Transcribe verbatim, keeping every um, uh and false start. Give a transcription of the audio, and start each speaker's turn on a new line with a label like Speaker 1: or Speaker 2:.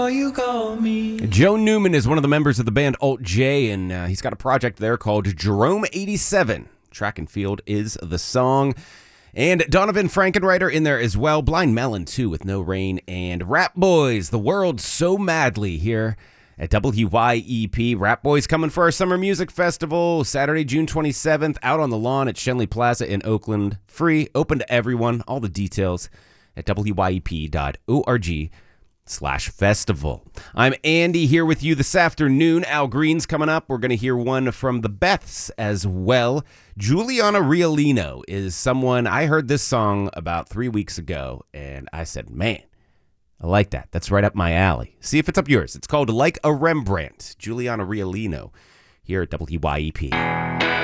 Speaker 1: You call me.
Speaker 2: Joe Newman is one of the members of the band Alt J, and uh, he's got a project there called Jerome eighty-seven. Track and Field is the song. And Donovan Frankenreiter in there as well. Blind Melon, too, with No Rain. And Rap Boys, The World So Madly here at W Y E P. Rap Boys coming for our Summer Music Festival, Saturday, June twenty-seventh, out on the lawn at Shenley Plaza in Oakland. Free, open to everyone. All the details at W Y E P dot org slash festival. I'm Andy here with you this afternoon. Al Green's coming up. We're going to hear one from the Beths as well. Juliana Riolino is someone, I heard this song about three weeks ago, and I said, man, I like that. That's right up my alley. See if it's up yours. It's called Like a Rembrandt. Juliana Riolino here at W Y E P.